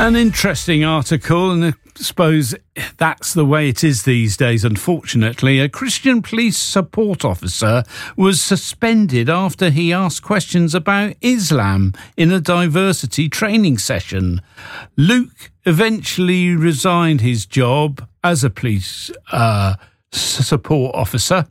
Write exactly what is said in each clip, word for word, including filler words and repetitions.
An interesting article, and I suppose that's the way it is these days, unfortunately. A Christian police support officer was suspended after he asked questions about Islam in a diversity training session. Luke eventually resigned his job as a police uh, support officer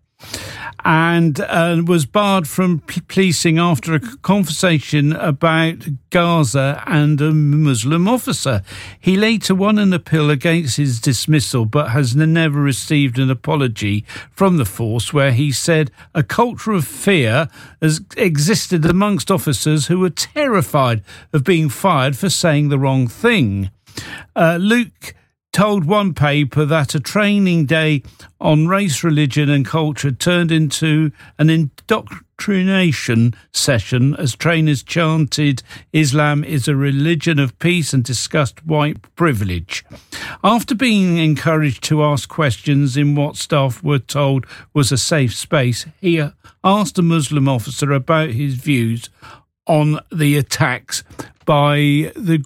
and uh, was barred from p- policing after a conversation about Gaza and a Muslim officer. He later won an appeal against his dismissal, but has never received an apology from the force, where he said a culture of fear has existed amongst officers who were terrified of being fired for saying the wrong thing. Uh, Luke told one paper that a training day on race, religion and culture turned into an indoctrination session as trainers chanted Islam is a religion of peace and discussed white privilege. After being encouraged to ask questions in what staff were told was a safe space, he asked a Muslim officer about his views on the attacks by the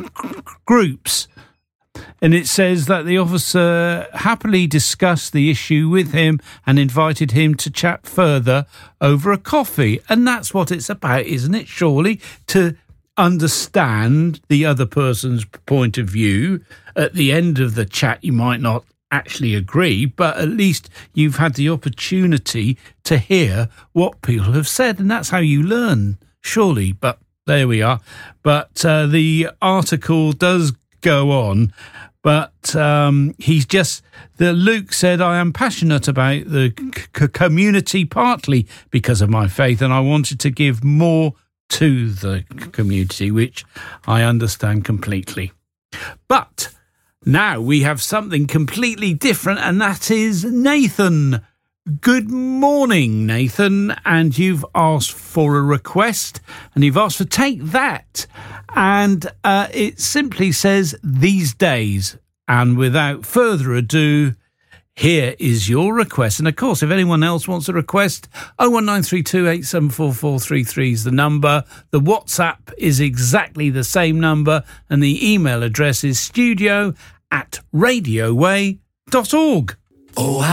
groups. And it says that the officer happily discussed the issue with him and invited him to chat further over a coffee. And that's what it's about, isn't it? Surely, to understand the other person's point of view. At the end of the chat, you might not actually agree, but at least you've had the opportunity to hear what people have said. And that's how you learn, surely. But there we are. But uh, the article does go on, but um, he's just the Luke said, I am passionate about the c- community partly because of my faith, and I wanted to give more to the community, which I understand completely. But now we have something completely different, and that is Nathan. Good morning, Nathan, and you've asked for a request, and you've asked for Take That, and uh, it simply says these days. And without further ado, here is your request. And of course, if anyone else wants a request, oh one nine three two eight seven four four three three is the number. The WhatsApp is exactly the same number, and the email address is studio at radioway dot org. Oh,